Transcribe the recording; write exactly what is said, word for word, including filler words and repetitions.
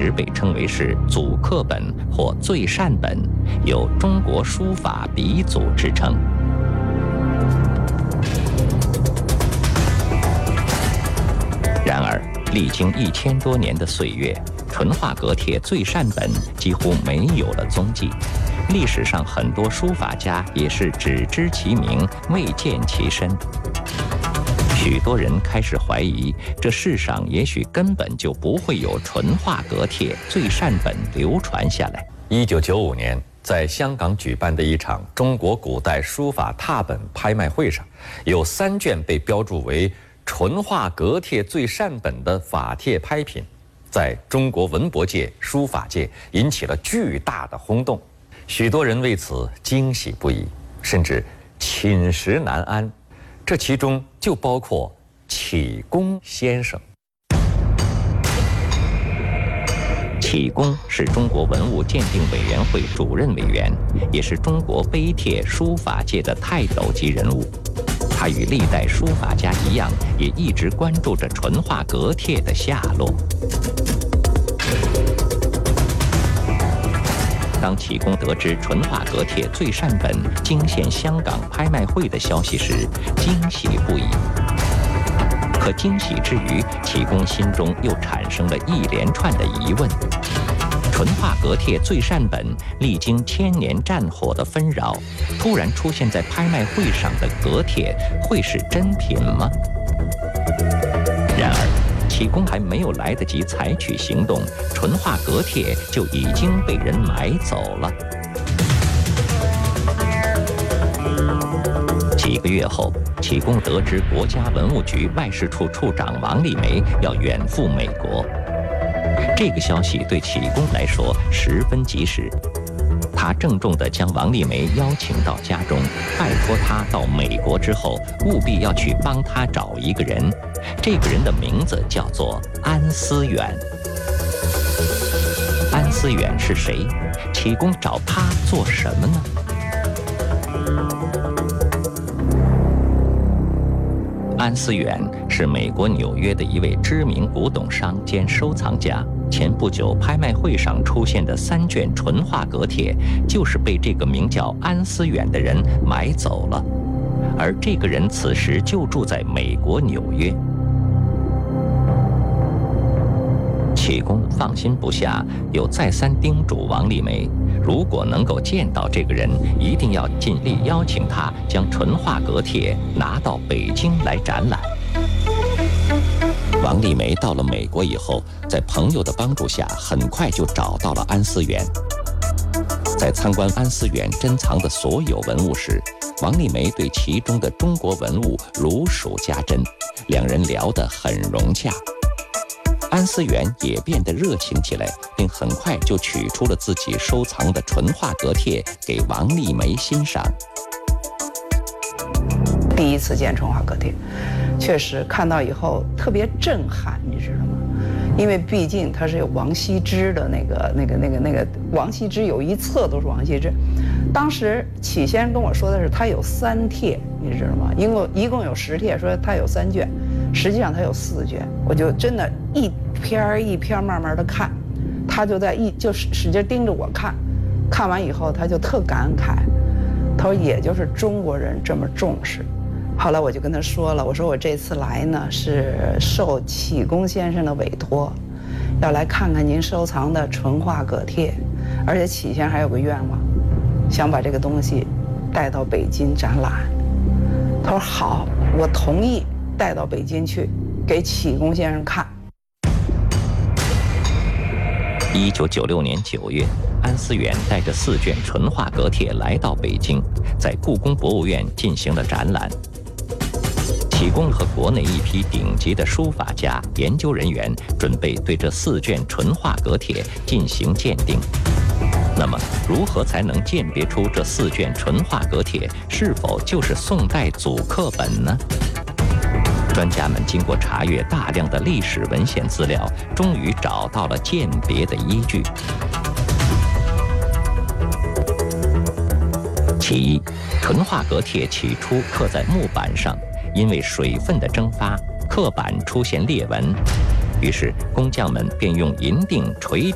直被称为是祖课本或最善本，有中国书法鼻祖之称。然而，历经一千多年的岁月，淳化阁帖最善本几乎没有了踪迹。历史上很多书法家也是只知其名，未见其身。许多人开始怀疑，这世上也许根本就不会有淳化阁帖最善本流传下来。 一九九五年，在香港举办的一场中国古代书法拓本拍卖会上，有三卷被标注为淳化阁帖最善本的法帖拍品，在中国文博界、书法界引起了巨大的轰动。许多人为此惊喜不已，甚至寝食难安。这其中就包括启功先生。启功是中国文物鉴定委员会主任委员，也是中国碑帖书法界的泰斗级人物。他与历代书法家一样，也一直关注着淳化阁帖的下落。当启功得知淳化阁帖最善本惊现香港拍卖会的消息时，惊喜不已。可惊喜之余，启功心中又产生了一连串的疑问：淳化阁帖最善本历经千年战火的纷扰，突然出现在拍卖会上的阁帖，会是真品吗？然而，启功还没有来得及采取行动，淳化阁帖就已经被人买走了。几个月后，启功得知国家文物局外事处处长王立梅要远赴美国。这个消息对启功来说十分及时，他郑重地将王立梅邀请到家中，拜托他到美国之后务必要去帮他找一个人，这个人的名字叫做安思远。安思远是谁？启功找他做什么呢？安思远是美国纽约的一位知名古董商兼收藏家。前不久拍卖会上出现的三卷淳化阁帖，就是被这个名叫安思远的人买走了。而这个人此时就住在美国纽约。启功放心不下，又再三叮嘱王立梅，如果能够见到这个人，一定要尽力邀请他将淳化阁帖拿到北京来展览。王立梅到了美国以后，在朋友的帮助下，很快就找到了安思远。在参观安思远珍藏的所有文物时，王立梅对其中的中国文物如数家珍，两人聊得很融洽。安思远也变得热情起来，并很快就取出了自己收藏的淳化阁帖给王立梅欣赏。 第一次见淳化阁帖，确实看到以后特别震撼，你知道吗？因为毕竟它是有王羲之的那个、那个、那个、那个，王羲之有一册都是王羲之。当时启先生跟我说的是，他有三帖，你知道吗？一共一共有十帖，说他有三卷，实际上他有四卷。我就真的一篇一篇慢慢的看，他就在一就使使劲盯着我看，看完以后他就特感慨，他说也就是中国人这么重视。后来我就跟他说了，我说我这次来呢是受启功先生的委托，要来看看您收藏的淳化阁帖，而且启先生还有个愿望，想把这个东西带到北京展览。他说好，我同意带到北京去给启功先生看。 一九九六年九月，安思远带着四卷淳化阁帖来到北京，在故宫博物院进行了展览。启功和国内一批顶级的书法家、研究人员准备对这四卷淳化阁帖进行鉴定。那么，如何才能鉴别出这四卷淳化阁帖是否就是宋代祖课本呢？专家们经过查阅大量的历史文献资料，终于找到了鉴别的依据。其一，淳化阁帖起初刻在木板上，因为水分的蒸发，刻板出现裂纹，于是工匠们便用银锭锤